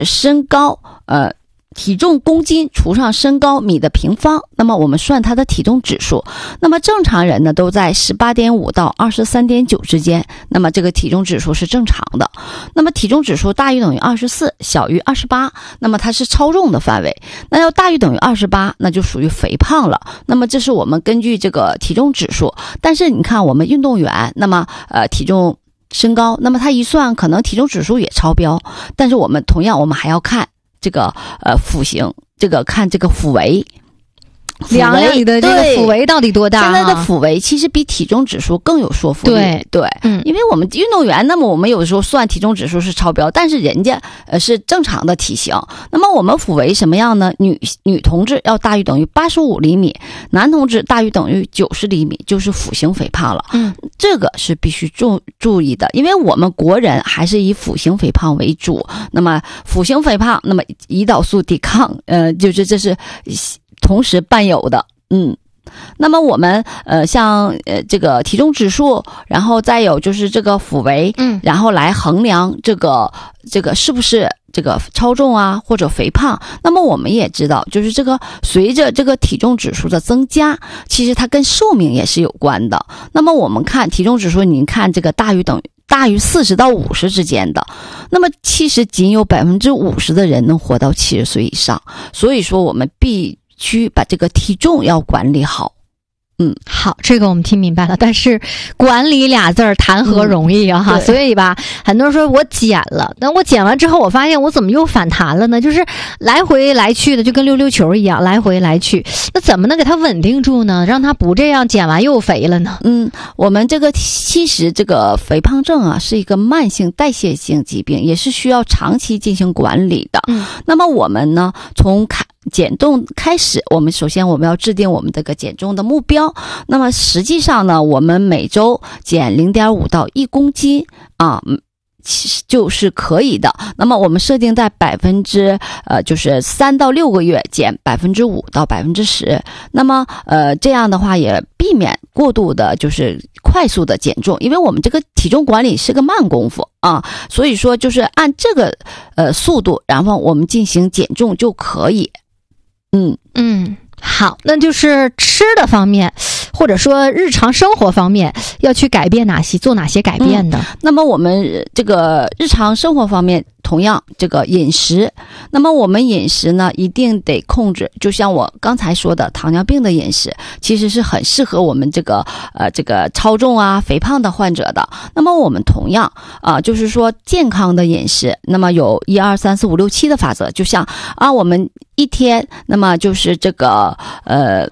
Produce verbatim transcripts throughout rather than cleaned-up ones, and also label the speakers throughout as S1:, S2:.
S1: 身高呃体重公斤除上身高米的平方，那么我们算它的体重指数。那么正常人呢都在 十八点五 到 二十三点九 之间，那么这个体重指数是正常的。那么体重指数大于等于二十四，小于二十八，那么它是超重的范围。那要大于等于二十八，那就属于肥胖了。那么这是我们根据这个体重指数。但是你看我们运动员，那么呃体重身高，那么他一算可能体重指数也超标，但是我们同样我们还要看这个呃腹型，这个看这个腹围，
S2: 量量你的这个腹围到底多大、啊？
S1: 现在的腹围其实比体重指数更有说服力。
S2: 对
S1: 对，
S2: 嗯，
S1: 因为我们运动员，那么我们有时候算体重指数是超标，但是人家呃是正常的体型。那么我们腹围什么样呢？女女同志要大于等于八十五厘米，男同志大于等于九十厘米，就是腹型肥胖了。
S2: 嗯，
S1: 这个是必须注注意的，因为我们国人还是以腹型肥胖为主。那么腹型肥胖，那么胰岛素抵抗，呃，就是这是同时伴有的。嗯，那么我们呃像呃这个体重指数，然后再有就是这个腹围，
S2: 嗯，
S1: 然后来衡量这个这个是不是这个超重啊或者肥胖。那么我们也知道，就是这个随着这个体重指数的增加，其实它跟寿命也是有关的。那么我们看体重指数，您看这个大于等于大于四十到五十之间的，那么其实仅有百分之五十的人能活到七十岁以上。所以说我们必须把这个体重要管理好。嗯，
S2: 好，这个我们听明白了。但是管理俩字儿谈何容易啊哈、嗯！所以吧，很多人说我减了，那我减完之后，我发现我怎么又反弹了呢？就是来回来去的，就跟溜溜球一样，来回来去。那怎么能给它稳定住呢？让它不这样减完又肥了呢？
S1: 嗯，我们这个其实这个肥胖症啊，是一个慢性代谢性疾病，也是需要长期进行管理的。
S2: 嗯，
S1: 那么我们呢，从开减重开始，我们首先我们要制定我们这个减重的目标。那么实际上呢，我们每周减 零点五 到一公斤啊，其实就是可以的。那么我们设定在百分之呃，就是三到六个月减百分之五到百分之十。那么呃，这样的话也避免过度的，就是快速的减重，因为我们这个体重管理是个慢功夫啊，所以说就是按这个呃速度，然后我们进行减重就可以。嗯
S2: 嗯，好，那就是吃的方面，或者说日常生活方面要去改变哪些，做哪些改变的、
S1: 嗯、那么我们这个日常生活方面，同样这个饮食，那么我们饮食呢一定得控制，就像我刚才说的，糖尿病的饮食其实是很适合我们这个呃这个超重啊肥胖的患者的。那么我们同样啊、呃、就是说健康的饮食，那么有一二三四五六七的法则，就像啊我们一天那么就是这个呃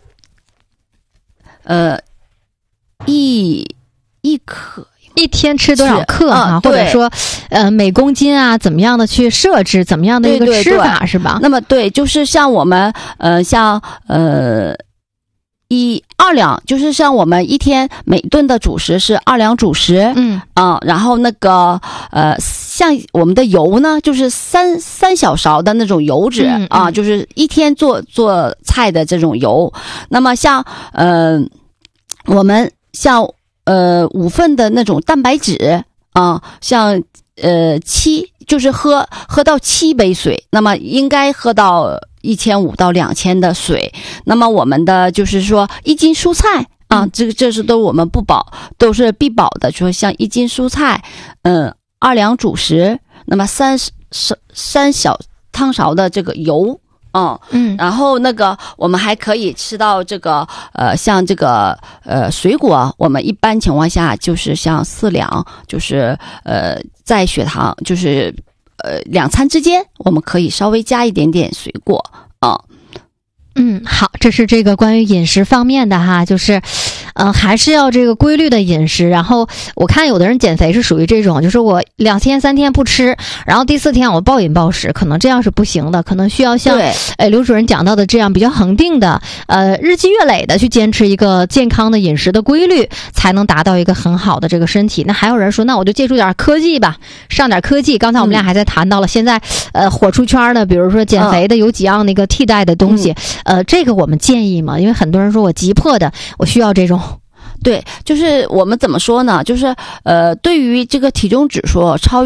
S1: 呃一一克
S2: 一天吃多少克啊？或者说，呃，每公斤啊，怎么样的去设置，怎么样的一个吃法，对对对，是吧？
S1: 那么对，就是像我们呃，像呃一二两，就是像我们一天每顿的主食是二两主食，
S2: 嗯
S1: 啊，然后那个呃，像我们的油呢，就是三三小勺的那种油脂、
S2: 嗯嗯、
S1: 啊，就是一天做做菜的这种油。那么像呃，我们像。呃，五份的那种蛋白质啊，像呃七，就是喝喝到七杯水，那么应该喝到一千五到两千的水。那么我们的就是说一斤蔬菜啊，这个这是都我们不保，都是必保的。说像一斤蔬菜，嗯，二两主食，那么三三三小汤勺的这个油。嗯
S2: 嗯，
S1: 然后那个我们还可以吃到这个呃，像这个呃水果，我们一般情况下就是像四两，就是呃在血糖就是呃两餐之间，我们可以稍微加一点点水果啊。
S2: 嗯，好，这是这个关于饮食方面的哈，就是，呃，还是要这个规律的饮食。然后我看有的人减肥是属于这种，就是我两天三天不吃，然后第四天我暴饮暴食，可能这样是不行的，可能需要像哎刘主任讲到的这样比较恒定的，呃，日积月累的去坚持一个健康的饮食的规律，才能达到一个很好的这个身体。那还有人说，那我就借助点科技吧，上点科技。刚才我们俩还在谈到了，嗯、现在呃火出圈的，比如说减肥的有几样那个替代的东西。嗯呃，这个我们建议嘛，因为很多人说我急迫的，我需要这种。
S1: 对，就是我们怎么说呢？就是呃，对于这个体重指数超于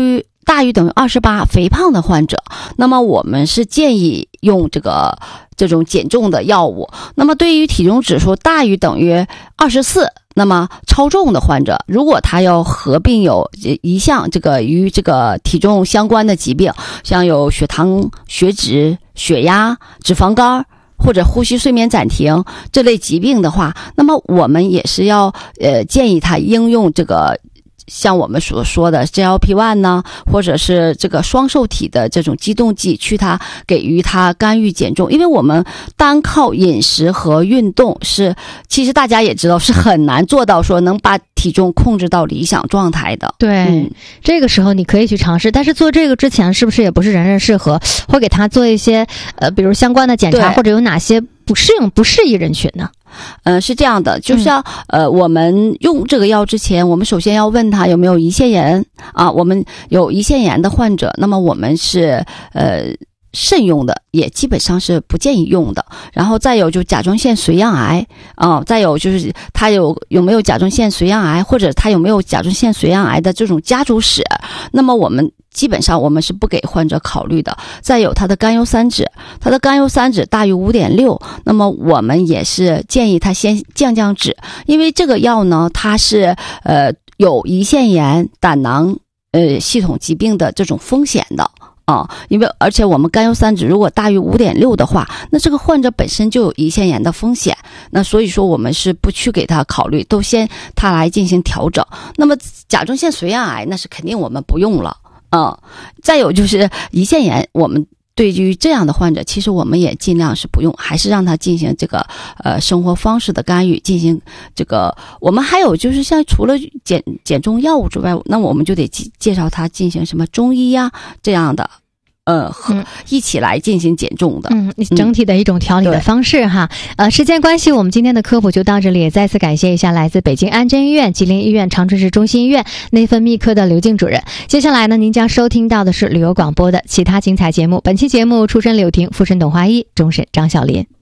S1: 大于等于二十八肥胖的患者，那么我们是建议用这个这种减重的药物。那么对于体重指数大于等于二十四，那么超重的患者，如果他要合并有一项这个与这个体重相关的疾病，像有血糖、血脂、血压、脂肪肝或者呼吸睡眠暂停这类疾病的话，那么我们也是要呃建议他应用这个像我们所说的 G L P 一 呢，或者是这个双受体的这种激动剂，去它给予它干预减重。因为我们单靠饮食和运动是，其实大家也知道是很难做到说能把体重控制到理想状态的。
S2: 对、嗯，这个时候你可以去尝试，但是做这个之前是不是也不是人人适合？会给他做一些呃，比如相关的检查，或者有哪些不适应、不适宜人群呢？
S1: 呃，是这样的，就是要、嗯、呃，我们用这个药之前，我们首先要问他有没有胰腺炎啊。我们有胰腺炎的患者，那么我们是呃慎用的，也基本上是不建议用的。然后再有就甲状腺髓样癌啊，再有就是他有有没有甲状腺髓样癌，或者他有没有甲状腺髓样癌的这种家族史，那么我们基本上我们是不给患者考虑的。再有他的甘油三酯，他的甘油三酯大于 五点六， 那么我们也是建议他先降降脂，因为这个药呢，它是呃有胰腺炎、胆囊呃系统疾病的这种风险的啊。因为而且我们甘油三酯如果大于 五点六 的话，那这个患者本身就有胰腺炎的风险，那所以说我们是不去给他考虑，都先他来进行调整。那么甲状腺髓样癌那是肯定我们不用了。嗯，再有就是胰腺炎，我们对于这样的患者，其实我们也尽量是不用，还是让他进行这个呃生活方式的干预，进行这个。我们还有就是像除了减减重药物之外，那我们就得介绍他进行什么中医呀这样的。呃，和一起来进行减重的，
S2: 嗯，整体的一种调理的方式、嗯、哈。呃，时间关系，我们今天的科普就到这里，也再次感谢一下来自北京安贞医院、吉林医院长春市中心医院内分泌科的刘静主任。接下来呢，您将收听到的是旅游广播的其他精彩节目。本期节目出身柳婷，附身董华一，终审张小林。